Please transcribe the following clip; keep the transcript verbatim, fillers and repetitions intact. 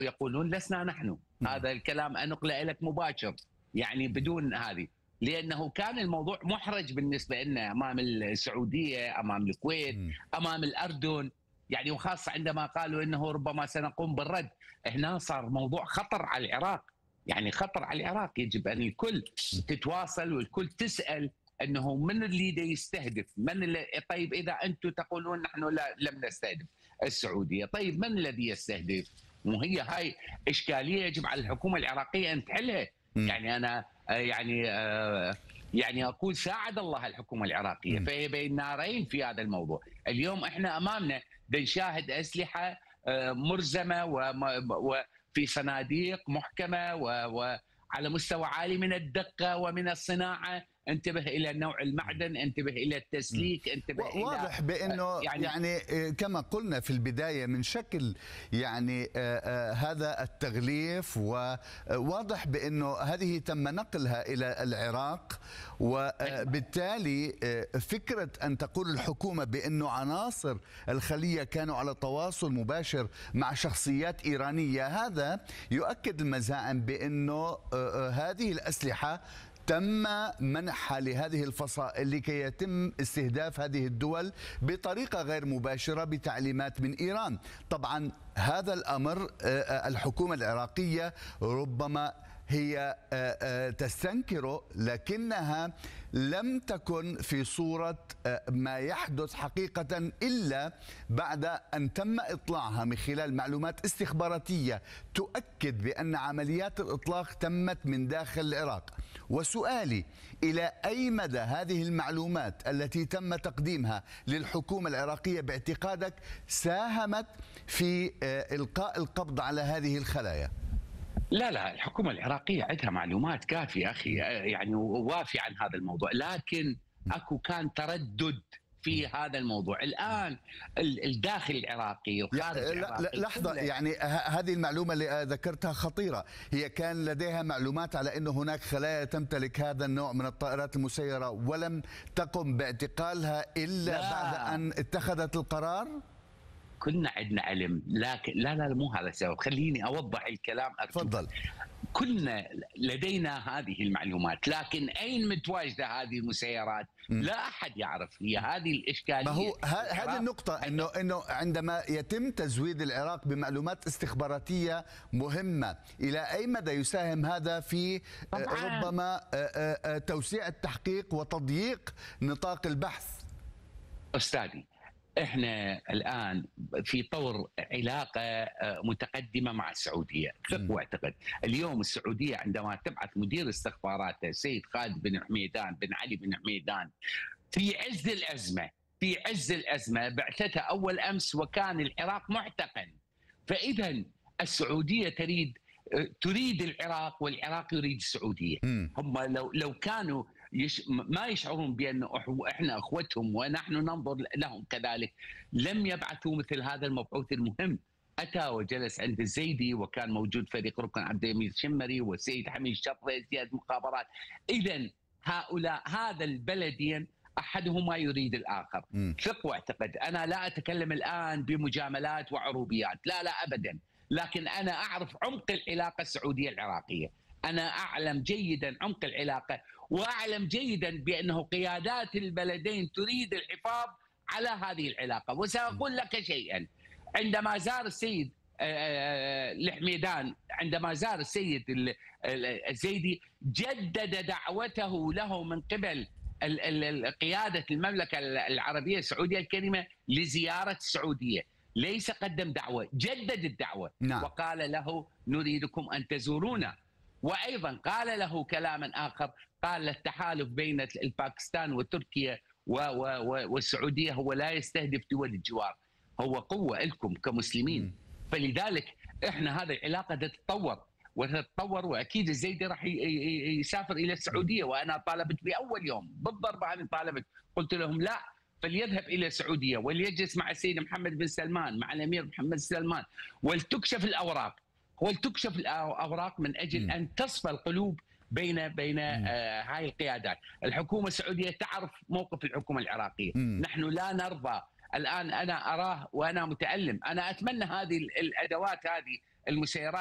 يقولون لسنا نحن. هذا الكلام أنقله لك مباشر، يعني بدون هذه، لأنه كان الموضوع محرج بالنسبة لنا أمام السعودية، أمام الكويت، أمام الأردن، يعني وخاصة عندما قالوا أنه ربما سنقوم بالرد. هنا صار موضوع خطر على العراق، يعني خطر على العراق. يجب أن الكل تتواصل والكل تسأل أنه من اللي دا يستهدف، من اللي طيب إذا أنتم تقولون نحن لا لم نستهدف السعودية، طيب من الذي يستهدف؟ وهي هاي إشكالية يجب على الحكومة العراقية أن تحلها. يعني أنا يعني يعني أقول ساعد الله الحكومة العراقية، فهي بين نارين في هذا الموضوع. اليوم إحنا أمامنا نشاهد أسلحة مرزمة وفي صناديق محكمة وعلى مستوى عالي من الدقة ومن الصناعة. انتبه الى نوع المعدن، انتبه الى التسليك، انتبه الى واضح بانه يعني, يعني كما قلنا في البدايه من شكل يعني آآ آآ هذا التغليف، وواضح بانه هذه تم نقلها الى العراق، وبالتالي فكره ان تقول الحكومه بانه عناصر الخليه كانوا على تواصل مباشر مع شخصيات ايرانيه، هذا يؤكد المزاعم بانه هذه الاسلحه تم منحها لهذه الفصائل لكي يتم استهداف هذه الدول بطريقة غير مباشرة بتعليمات من إيران. طبعا هذا الأمر الحكومة العراقية ربما هي تستنكره، لكنها لم تكن في صورة ما يحدث حقيقة إلا بعد أن تم إطلاعها من خلال معلومات استخباراتية تؤكد بأن عمليات الإطلاق تمت من داخل العراق. وسؤالي إلى أي مدى هذه المعلومات التي تم تقديمها للحكومة العراقية باعتقادك ساهمت في إلقاء القبض على هذه الخلايا؟ لا لا، الحكومة العراقية عندها معلومات كافية أخي، يعني وافية عن هذا الموضوع، لكن أكو كان تردد في هذا الموضوع. الآن الداخل العراقي وخارج العراقي لحظة، يعني هذه المعلومة اللي ذكرتها خطيرة. هي كان لديها معلومات على أن هناك خلايا تمتلك هذا النوع من الطائرات المسيرة ولم تقم باعتقالها إلا لا. بعد أن اتخذت القرار؟ كنا عندنا علم، لكن لا لا مو هذا السبب. خليني أوضح الكلام أكثر. تفضل. كنا لدينا هذه المعلومات، لكن أين متواجدة هذه المسيرات؟ لا أحد يعرف. هي هذه الإشكالية. ما هو هذه النقطة، إنه إنه عندما يتم تزويد العراق بمعلومات استخباراتية مهمة، إلى أي مدى يساهم هذا في ربما توسيع التحقيق وتضييق نطاق البحث؟ أستاذي، احنا الان في طور علاقه متقدمه مع السعوديه، ثق واعتقد. اليوم السعوديه عندما تبعث مدير استخباراتها السيد خالد بن حميدان بن علي بن حميدان في عز الازمه، في عز الازمه بعثتها اول امس وكان العراق معتقل. فاذا السعوديه تريد تريد العراق والعراق يريد السعوديه. هم لو لو كانوا يش ما يشعرون بأن احنا اخوتهم ونحن ننظر لهم كذلك لم يبعثوا مثل هذا المبعوث المهم. اتى وجلس عند الزيدي، وكان موجود فريق ركن عبد الحميد الشمري والسيد حميد شطري سيادة المخابرات. اذا هؤلاء هذا البلدين احدهما يريد الاخر. ثق واعتقد، انا لا اتكلم الان بمجاملات وعروبيات، لا لا ابدا، لكن انا اعرف عمق العلاقه السعوديه العراقيه. انا اعلم جيدا عمق العلاقه، واعلم جيدا بانه قيادات البلدين تريد الحفاظ على هذه العلاقه. وساقول لك شيئا، عندما زار السيد الحميدان، عندما زار السيد الزيدي، جدد دعوته له من قبل قياده المملكه العربيه السعوديه الكريمه لزياره السعوديه. ليس قدم دعوه، جدد الدعوه. نعم. وقال له نريدكم ان تزورونا. وايضا قال له كلاما اخر، قال التحالف بين الباكستان وتركيا والسعوديه هو لا يستهدف دول الجوار، هو قوه لكم كمسلمين. فلذلك احنا هذه العلاقه تتطور وتتطور، واكيد الزيدي راح يسافر الى السعوديه. وانا طالبت باول يوم بالضرب، انا طالبت قلت لهم لا، فليذهب الى السعوديه وليجلس مع السيد محمد بن سلمان، مع الامير محمد بن سلمان، ولتكشف الاوراق ولتكشف الاوراق من اجل ان تصفى القلوب بين بين آه هاي القيادات. الحكومه السعوديه تعرف موقف الحكومه العراقيه. مم. نحن لا نرضى. الان انا اراه وانا متالم، انا اتمنى هذه الادوات هذه المسيرات